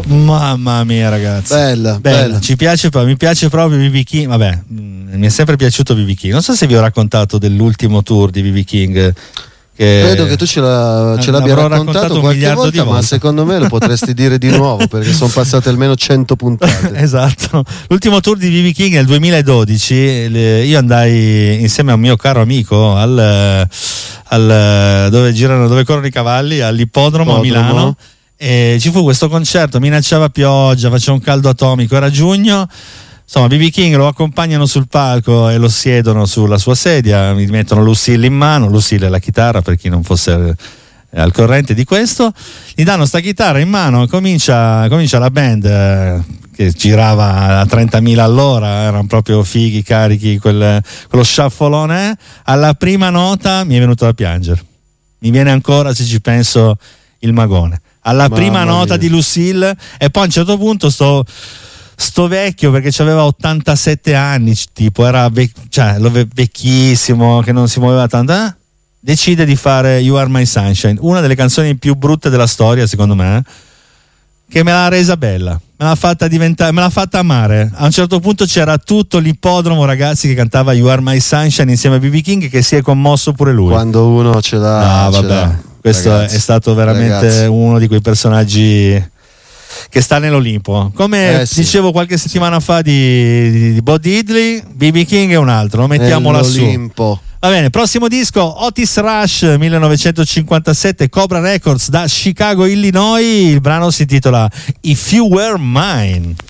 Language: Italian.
Mamma mia, ragazzi, bella. Ci piace, mi piace proprio BB King. Vabbè, mi è sempre piaciuto BB King. Non so se vi ho raccontato dell'ultimo tour di BB King. Credo che tu ce l'abbia raccontato qualche volta, ma secondo me lo potresti dire di nuovo, perché sono passate almeno 100 puntate. Esatto. L'ultimo tour di BB King nel 2012, io andai insieme a un mio caro amico dove corrono i cavalli, all'ippodromo a Milano, e ci fu questo concerto, minacciava pioggia, faceva un caldo atomico, era giugno. Insomma, BB King lo accompagnano sul palco e lo siedono sulla sua sedia, mi mettono Lucille in mano. Lucille è la chitarra, per chi non fosse al corrente di questo. Gli danno sta chitarra in mano, comincia la band che girava a 30.000 all'ora, erano proprio fighi, carichi, quello sciaffolone. Alla prima nota mi è venuto da piangere. Mi viene ancora, se ci penso, il magone. Alla prima nota di Lucille, e poi a un certo punto sto vecchio, perché aveva 87 anni, tipo era vecchissimo, che non si muoveva tanto, decide di fare You Are My Sunshine, una delle canzoni più brutte della storia secondo me, che me l'ha resa bella, me l'ha fatta amare. A un certo punto c'era tutto l'ippodromo, ragazzi, che cantava You Are My Sunshine insieme a BB King, che si è commosso pure lui. Quando uno ce l'ha, no, vabbè, questo ragazzi, è stato veramente uno di quei personaggi che sta nell'Olimpo, come dicevo qualche settimana fa di Bo Diddley. BB King è un altro, lo mettiamo lassù. Va bene, prossimo disco, Otis Rush 1957, Cobra Records da Chicago, Illinois. Il brano si intitola If You Were Mine.